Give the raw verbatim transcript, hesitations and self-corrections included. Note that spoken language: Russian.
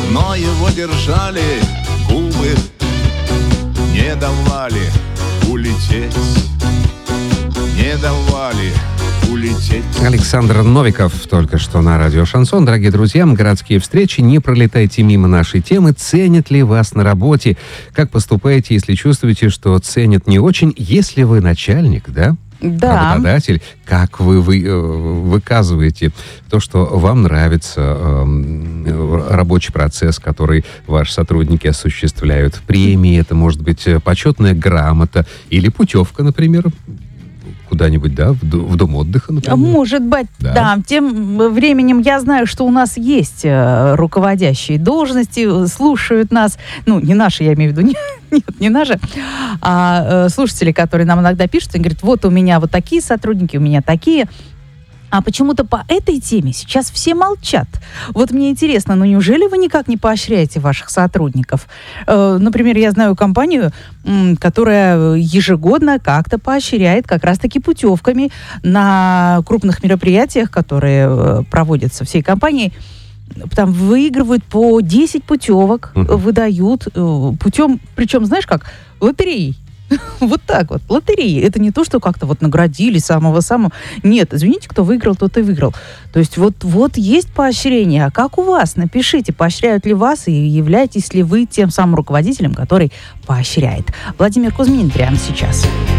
но его держали губы, не давали улететь, не давали улететь. Александр Новиков только что на радио «Шансон». Дорогие друзья, городские встречи, не пролетайте мимо нашей темы. Ценят ли вас на работе? Как поступаете, если чувствуете, что ценят не очень, если вы начальник, да? Да. Работодатель, как вы, вы э, выказываете то, что вам нравится, э, рабочий процесс, который ваши сотрудники осуществляют. Премии, это может быть почетная грамота или путевка, например, куда-нибудь, да, в, в дом отдыха, например. Может быть, да. да. Тем временем я знаю, что у нас есть э, руководящие должности, слушают нас, ну, не наши, я имею в виду, не, нет, не наши, а э, слушатели, которые нам иногда пишут и говорят, вот у меня вот такие сотрудники, у меня такие. А почему-то по этой теме сейчас все молчат. Вот мне интересно, ну неужели вы никак не поощряете ваших сотрудников? Э, например, я знаю компанию, м, которая ежегодно как-то поощряет как раз-таки путевками на крупных мероприятиях, которые э, проводятся всей компанией. Там выигрывают по десять путевок, uh-huh. выдают э, путем, причем, знаешь как, лотереей. Вот так вот, лотереи. Это не то, что как-то вот наградили самого-самого. Нет, извините, кто выиграл, тот и выиграл. То есть вот, вот есть поощрение. А как у вас? Напишите, поощряют ли вас и являетесь ли вы тем самым руководителем, который поощряет. Владимир Кузьмин прямо сейчас.